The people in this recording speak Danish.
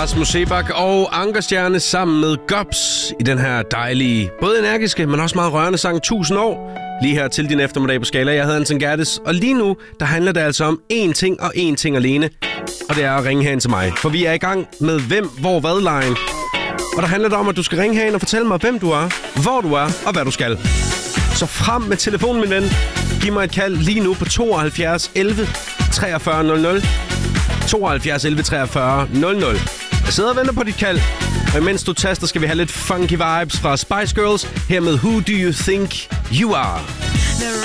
Rasmus Seebach og Ankerstjerne sammen med Gobs i den her dejlige, både energiske, men også meget rørende sang 1000 år. Lige her til din eftermiddag på Skala. Jeg hedder Anton Gerdes, og lige nu, der handler det altså om én ting og én ting alene. Og det er at ringe herind til mig. For vi er i gang med hvem, hvor, hvad-lejen. Og der handler det om, at du skal ringe herind og fortælle mig, hvem du er, hvor du er og hvad du skal. Så frem med telefonen, min ven. Giv mig et kald lige nu på 72 11 43 00. 72 11 43 00. Jeg sidder og venter på dit kald. Og imens du taster, skal vi have lidt funky vibes fra Spice Girls. Her med Who Do You Think You Are?